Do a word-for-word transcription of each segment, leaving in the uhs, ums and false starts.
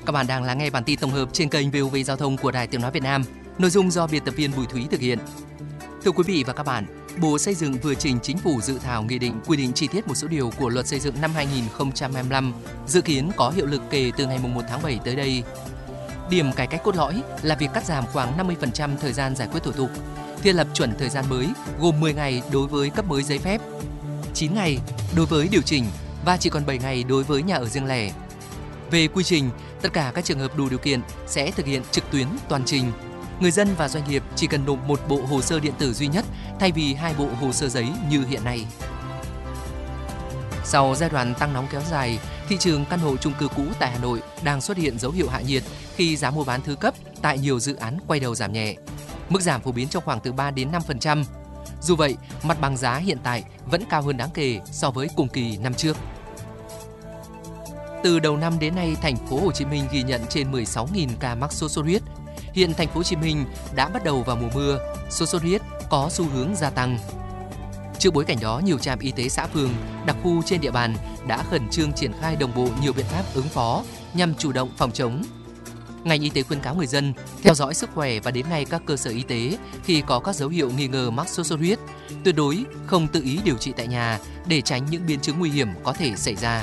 Các bạn đang lắng nghe bản tin tổng hợp trên kênh vê o vê Giao thông của Đài Tiếng nói Việt Nam. Nội dung do biên tập viên Bùi Thúy thực hiện. Thưa quý vị và các bạn, Bộ Xây dựng vừa trình Chính phủ dự thảo nghị định quy định chi tiết một số điều của Luật Xây dựng năm hai nghìn không trăm hai mươi lăm, dự kiến có hiệu lực kể từ ngày mùng một tháng bảy tới đây. Điểm cải cách cốt lõi là việc cắt giảm khoảng năm mươi phần trăm thời gian giải quyết thủ tục, thiết lập chuẩn thời gian mới gồm mười ngày đối với cấp mới giấy phép, chín ngày đối với điều chỉnh và chỉ còn bảy ngày đối với nhà ở riêng lẻ. Về quy trình, tất cả các trường hợp đủ điều kiện sẽ thực hiện trực tuyến toàn trình. Người dân và doanh nghiệp chỉ cần nộp một bộ hồ sơ điện tử duy nhất thay vì hai bộ hồ sơ giấy như hiện nay. Sau giai đoạn tăng nóng kéo dài, thị trường căn hộ chung cư cũ tại Hà Nội đang xuất hiện dấu hiệu hạ nhiệt khi giá mua bán thứ cấp tại nhiều dự án quay đầu giảm nhẹ. Mức giảm phổ biến trong khoảng từ ba đến năm phần trăm. Dù vậy, mặt bằng giá hiện tại vẫn cao hơn đáng kể so với cùng kỳ năm trước. Từ đầu năm đến nay, thành phố Hồ Chí Minh ghi nhận trên mười sáu nghìn ca mắc sốt xuất huyết. Hiện thành phố Hồ Chí Minh đã bắt đầu vào mùa mưa, sốt xuất huyết có xu hướng gia tăng. Trước bối cảnh đó, nhiều trạm y tế xã phường, đặc khu trên địa bàn đã khẩn trương triển khai đồng bộ nhiều biện pháp ứng phó nhằm chủ động phòng chống. Ngành y tế khuyến cáo người dân theo dõi sức khỏe và đến ngay các cơ sở y tế khi có các dấu hiệu nghi ngờ mắc sốt xuất huyết, tuyệt đối không tự ý điều trị tại nhà để tránh những biến chứng nguy hiểm có thể xảy ra.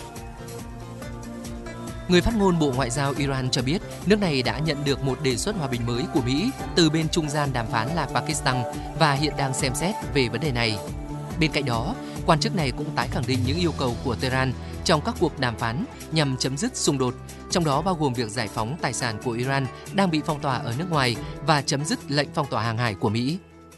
Người phát ngôn Bộ Ngoại giao Iran cho biết nước này đã nhận được một đề xuất hòa bình mới của Mỹ từ bên trung gian đàm phán là Pakistan và hiện đang xem xét về vấn đề này. Bên cạnh đó, quan chức này cũng tái khẳng định những yêu cầu của Tehran trong các cuộc đàm phán nhằm chấm dứt xung đột, trong đó bao gồm việc giải phóng tài sản của Iran đang bị phong tỏa ở nước ngoài và chấm dứt lệnh phong tỏa hàng hải của Mỹ.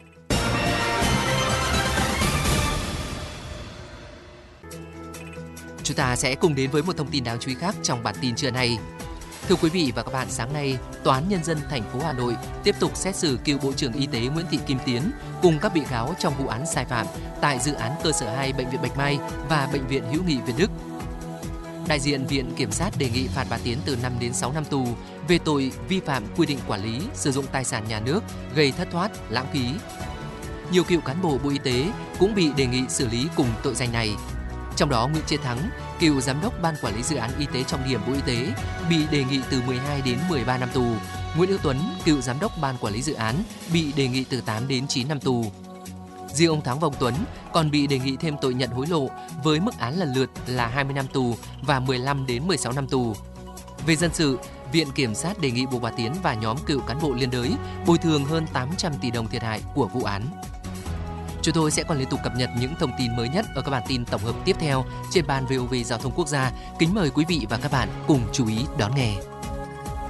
Chúng ta sẽ cùng đến với một thông tin đáng chú ý khác trong bản tin trưa nay. Thưa quý vị và các bạn, sáng nay, Tòa án Nhân dân thành phố Hà Nội tiếp tục xét xử cựu Bộ trưởng Y tế Nguyễn Thị Kim Tiến cùng các bị cáo trong vụ án sai phạm tại dự án cơ sở hai Bệnh viện Bạch Mai và Bệnh viện Hữu nghị Việt Đức. Đại diện Viện Kiểm sát đề nghị phạt bà Tiến từ năm đến sáu năm tù về tội vi phạm quy định quản lý sử dụng tài sản nhà nước gây thất thoát, lãng phí. Nhiều cựu cán bộ Bộ Y tế cũng bị đề nghị xử lý cùng tội danh này. Trong đó, Nguyễn Chiến Thắng, cựu giám đốc Ban Quản lý Dự án Y tế trọng điểm Bộ Y tế, bị đề nghị từ mười hai đến mười ba năm tù. Nguyễn Hữu Tuấn, cựu giám đốc Ban Quản lý Dự án, bị đề nghị từ tám đến chín năm tù. Riêng ông Thắng và ông Tuấn còn bị đề nghị thêm tội nhận hối lộ với mức án lần lượt là hai mươi năm tù và mười lăm đến mười sáu năm tù. Về dân sự, Viện Kiểm sát đề nghị buộc bà Tiến và nhóm cựu cán bộ liên đới bồi thường hơn tám trăm tỷ đồng thiệt hại của vụ án. Chúng tôi sẽ còn liên tục cập nhật những thông tin mới nhất ở các bản tin tổng hợp tiếp theo trên ban vê o vê Giao thông Quốc gia. Kính mời quý vị và các bạn cùng chú ý đón nghe.